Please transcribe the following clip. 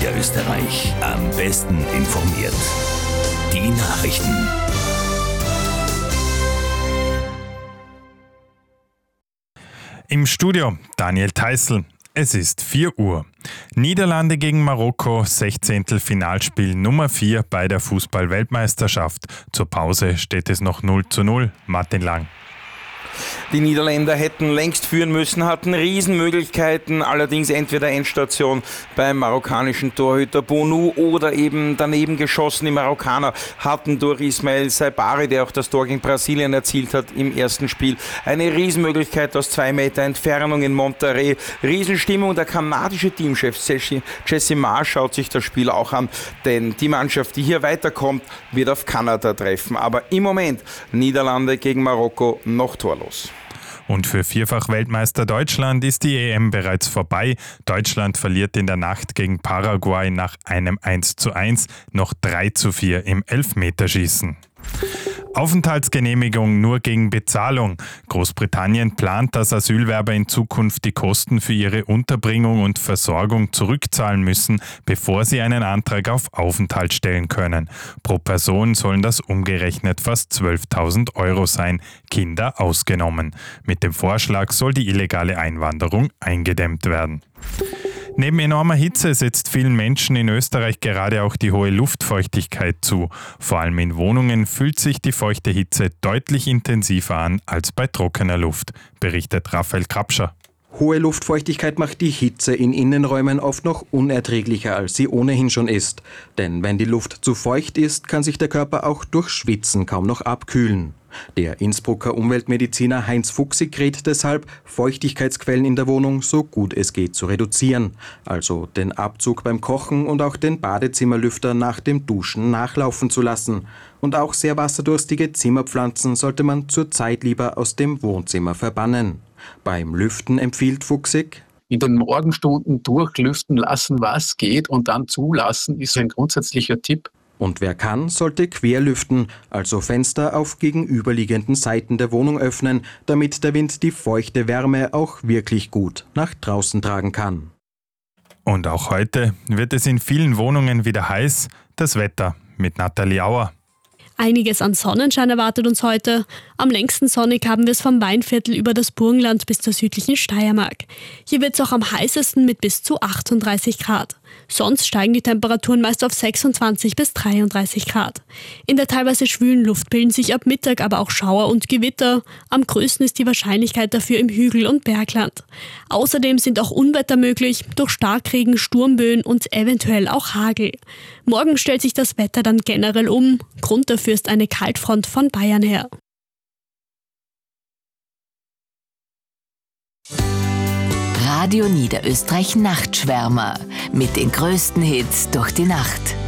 Niederösterreich. Am besten informiert. Die Nachrichten. Im Studio Daniel Theißl. Es ist 4 Uhr. Niederlande gegen Marokko, 16. Finalspiel Nummer 4 bei der Fußball-Weltmeisterschaft. Zur Pause steht es noch 0:0. Martin Lang. Die Niederländer hätten längst führen müssen, hatten Riesenmöglichkeiten, allerdings entweder Endstation beim marokkanischen Torhüter Bounou oder eben daneben geschossen. Die Marokkaner hatten durch Ismael Saibari, der auch das Tor gegen Brasilien erzielt hat im ersten Spiel, eine Riesenmöglichkeit aus 2 Meter Entfernung in Monterrey. Riesenstimmung. Der kanadische Teamchef Jesse Marsch schaut sich das Spiel auch an, denn die Mannschaft, die hier weiterkommt, wird auf Kanada treffen. Aber im Moment Niederlande gegen Marokko noch torlos. Und für Vierfach-Weltmeister Deutschland ist die EM bereits vorbei. Deutschland verliert in der Nacht gegen Paraguay nach einem 1:1 noch 3:4 im Elfmeterschießen. Aufenthaltsgenehmigung nur gegen Bezahlung. Großbritannien plant, dass Asylwerber in Zukunft die Kosten für ihre Unterbringung und Versorgung zurückzahlen müssen, bevor sie einen Antrag auf Aufenthalt stellen können. Pro Person sollen das umgerechnet fast 12.000 € sein, Kinder ausgenommen. Mit dem Vorschlag soll die illegale Einwanderung eingedämmt werden. Neben enormer Hitze setzt vielen Menschen in Österreich gerade auch die hohe Luftfeuchtigkeit zu. Vor allem in Wohnungen fühlt sich die feuchte Hitze deutlich intensiver an als bei trockener Luft, berichtet Raphael Krapscher. Hohe Luftfeuchtigkeit macht die Hitze in Innenräumen oft noch unerträglicher, als sie ohnehin schon ist. Denn wenn die Luft zu feucht ist, kann sich der Körper auch durch Schwitzen kaum noch abkühlen. Der Innsbrucker Umweltmediziner Heinz Fuchsig rät deshalb, Feuchtigkeitsquellen in der Wohnung so gut es geht zu reduzieren. Also den Abzug beim Kochen und auch den Badezimmerlüfter nach dem Duschen nachlaufen zu lassen. Und auch sehr wasserdurstige Zimmerpflanzen sollte man zurzeit lieber aus dem Wohnzimmer verbannen. Beim Lüften empfiehlt Fuchsig: In den Morgenstunden durchlüften lassen, was geht, und dann zulassen, ist ein grundsätzlicher Tipp. Und wer kann, sollte querlüften, also Fenster auf gegenüberliegenden Seiten der Wohnung öffnen, damit der Wind die feuchte Wärme auch wirklich gut nach draußen tragen kann. Und auch heute wird es in vielen Wohnungen wieder heiß. Das Wetter mit Nathalie Auer. Einiges an Sonnenschein erwartet uns heute. Am längsten sonnig haben wir es vom Weinviertel über das Burgenland bis zur südlichen Steiermark. Hier wird es auch am heißesten mit bis zu 38 Grad. Sonst steigen die Temperaturen meist auf 26 bis 33 Grad. In der teilweise schwülen Luft bilden sich ab Mittag aber auch Schauer und Gewitter. Am größten ist die Wahrscheinlichkeit dafür im Hügel- und Bergland. Außerdem sind auch Unwetter möglich, durch Starkregen, Sturmböen und eventuell auch Hagel. Morgen stellt sich das Wetter dann generell um. Grund dafür ist eine Kaltfront von Bayern her. Radio Niederösterreich Nachtschwärmer mit den größten Hits durch die Nacht.